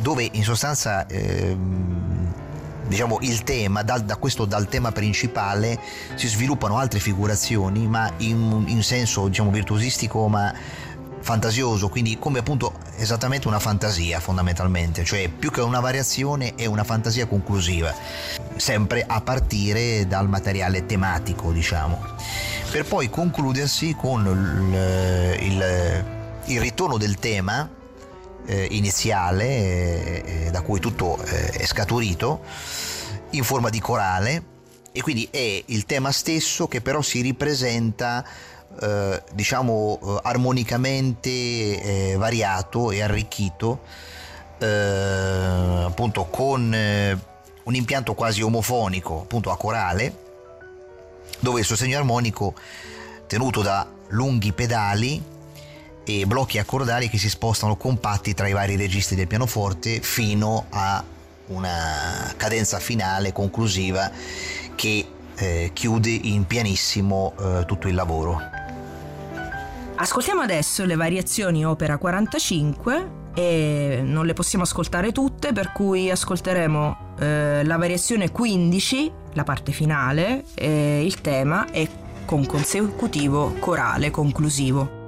dove in sostanza diciamo il tema dal tema principale si sviluppano altre figurazioni, ma in senso diciamo virtuosistico ma fantasioso, quindi come appunto esattamente una fantasia fondamentalmente, cioè più che una variazione è una fantasia conclusiva, sempre a partire dal materiale tematico, diciamo, per poi concludersi con il ritorno del tema iniziale da cui tutto è scaturito in forma di corale, e quindi è il tema stesso che però si ripresenta diciamo armonicamente variato e arricchito appunto con un impianto quasi omofonico appunto a corale, dove il sostegno armonico tenuto da lunghi pedali e blocchi accordali che si spostano compatti tra i vari registri del pianoforte fino a una cadenza finale conclusiva che chiude in pianissimo tutto il lavoro. Ascoltiamo adesso le variazioni opera 45 e non le possiamo ascoltare tutte, per cui ascolteremo la variazione 15, la parte finale, il tema è con consecutivo corale conclusivo.